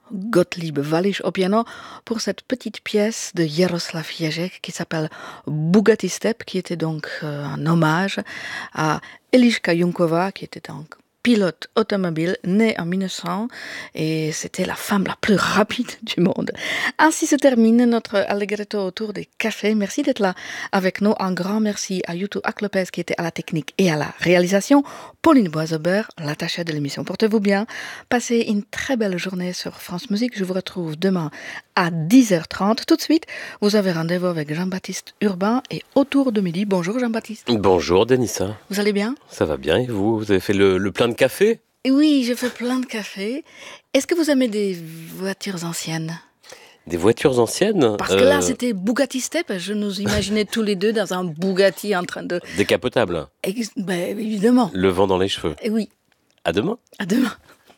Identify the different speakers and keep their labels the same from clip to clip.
Speaker 1: Gottlieb Wallisch au piano pour cette petite pièce de Jaroslav Ježek qui s'appelle Bugatti Step, qui était donc un hommage à Eliška Junkova, qui était donc pilote automobile, née en 1900, et c'était la femme la plus rapide du monde. Ainsi se termine notre Allegretto autour des cafés. Merci d'être là avec nous. Un grand merci à Yutu Aklopez qui était à la technique et à la réalisation. Pauline Boiseaubert, l'attachée de l'émission. Portez-vous bien. Passez une très belle journée sur France Musique. Je vous retrouve demain à 10h30. Tout de suite, vous avez rendez-vous avec Jean-Baptiste Urbain et autour de midi. Bonjour Jean-Baptiste.
Speaker 2: Bonjour Denissa.
Speaker 1: Vous allez bien ?
Speaker 2: Ça va bien et vous ? Vous avez fait le plein de café ?
Speaker 1: Oui, je fais plein de café. Est-ce que vous aimez des voitures anciennes ?
Speaker 2: Des voitures anciennes ?
Speaker 1: Parce que là, c'était Bugatti Step. Je nous imaginais tous les deux dans un Bugatti en train de...
Speaker 2: Décapotable ?
Speaker 1: Ben, évidemment.
Speaker 2: Le vent dans les cheveux ?
Speaker 1: Et oui.
Speaker 2: À demain ?
Speaker 1: À demain.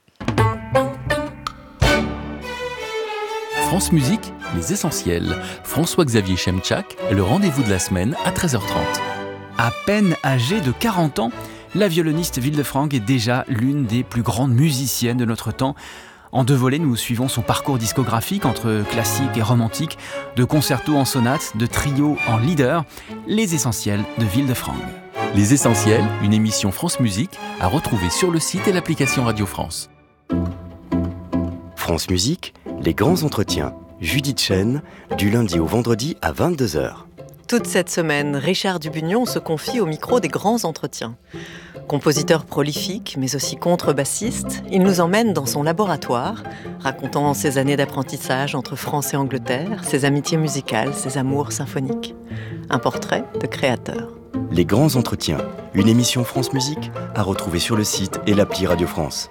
Speaker 3: France Musique, les essentiels. François-Xavier Chemchak, le rendez-vous de la semaine à 13h30. À peine âgée de 40 ans, la violoniste Wilde-Franck est déjà l'une des plus grandes musiciennes de notre temps. En 2 volets, nous suivons son parcours discographique entre classique et romantique, de concertos en sonate, de trios en leader, les essentiels de Wilde-Franck. Les essentiels, une émission France Musique à retrouver sur le site et l'application Radio France.
Speaker 4: France Musique, les grands entretiens. Judith Chen, du lundi au vendredi à 22h.
Speaker 5: Toute cette semaine, Richard Dubugnon se confie au micro des grands entretiens. Compositeur prolifique, mais aussi contrebassiste, il nous emmène dans son laboratoire, racontant ses années d'apprentissage entre France et Angleterre, ses amitiés musicales, ses amours symphoniques. Un portrait de créateur.
Speaker 4: Les grands entretiens, une émission France Musique à retrouver sur le site et l'appli Radio France.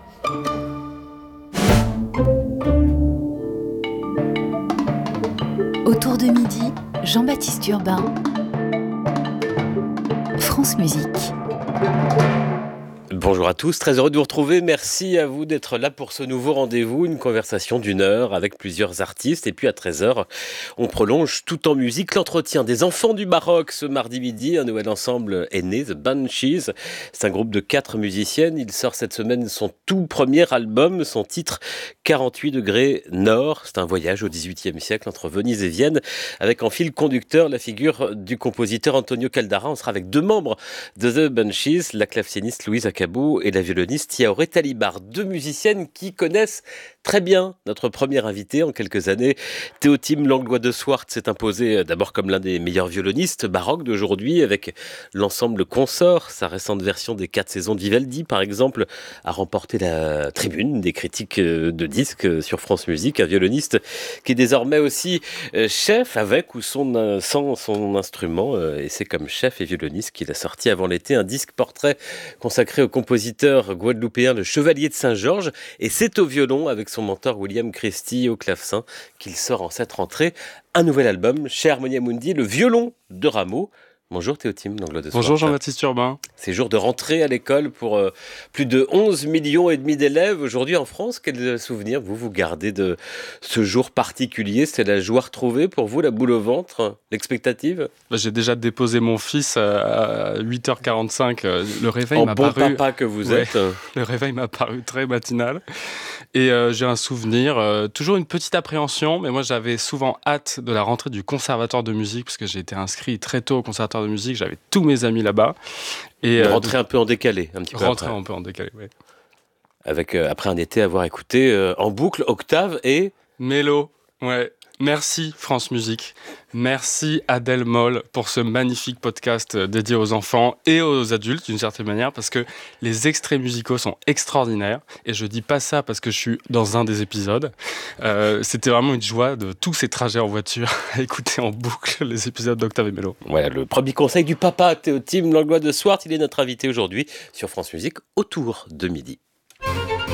Speaker 6: Autour de midi, Jean-Baptiste Urbain, France Musique.
Speaker 2: Bonjour à tous, très heureux de vous retrouver. Merci à vous d'être là pour ce nouveau rendez-vous, une conversation d'1 heure avec plusieurs artistes. Et puis à 13h, on prolonge tout en musique l'entretien des enfants du baroque. Ce mardi midi, un nouvel ensemble est né, The Banshees. C'est un groupe de 4 musiciennes. Il sort cette semaine son tout premier album, son titre 48 degrés nord. C'est un voyage au XVIIIe siècle entre Venise et Vienne, avec en fil conducteur la figure du compositeur Antonio Caldara. On sera avec 2 membres de The Banshees, la claveciniste Louise Acabou et la violoniste Yaoré Talibar, 2 musiciennes qui connaissent très bien notre premier invité en quelques années. Théotime Langlois de Swart s'est imposé d'abord comme l'un des meilleurs violonistes baroques d'aujourd'hui avec l'ensemble Consort. Sa récente version des 4 saisons de Vivaldi, par exemple, a remporté la tribune des critiques de disques sur France Musique. Un violoniste qui est désormais aussi chef avec ou sans son instrument. Et c'est comme chef et violoniste qu'il a sorti avant l'été un disque portrait consacré au compositeur guadeloupéen le Chevalier de Saint-Georges, et c'est au violon avec son mentor William Christie au clavecin qu'il sort en cette rentrée un nouvel album, Chez Harmonia Mundi, le violon de Rameau. Bonjour Théotime Langlois de Swart.
Speaker 7: Bonjour Jean-Baptiste Urbain.
Speaker 2: C'est jour de rentrée à l'école pour plus de 11 millions et demi d'élèves aujourd'hui en France. Quel souvenir vous gardez de ce jour particulier ? C'est la joie retrouvée pour vous, la boule au ventre, l'expectative ?
Speaker 7: J'ai déjà déposé mon fils à 8h45. Le réveil
Speaker 2: en
Speaker 7: m'a
Speaker 2: bon
Speaker 7: paru...
Speaker 2: papa que vous êtes.
Speaker 7: Le réveil m'a paru très matinal. Et j'ai un souvenir, toujours une petite appréhension, mais moi j'avais souvent hâte de la rentrée du conservatoire de musique, parce que j'ai été inscrit très tôt au conservatoire de musique, j'avais tous mes amis là-bas.
Speaker 2: Et rentrer un peu en décalé, un petit peu
Speaker 7: rentrer
Speaker 2: après.
Speaker 7: un peu en décalé, oui.
Speaker 2: Avec, après un été, avoir écouté en boucle Octave et...
Speaker 7: Mélo, ouais. Merci France Musique, merci Adèle Moll pour ce magnifique podcast dédié aux enfants et aux adultes d'une certaine manière, parce que les extraits musicaux sont extraordinaires, et je dis pas ça parce que je suis dans un des épisodes. C'était vraiment une joie de tous ces trajets en voiture à écouter en boucle les épisodes d'Octave et Mélo.
Speaker 2: Voilà, le premier conseil du papa Théotime Langlois de Swart, il est notre invité aujourd'hui sur France Musique autour de midi.